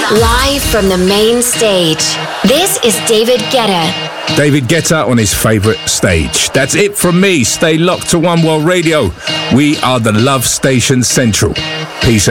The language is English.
Live from the main stage, this is David Guetta. David Guetta on his favourite stage. That's it from me. Stay locked to One World Radio. We are the Love Station Central. Peace.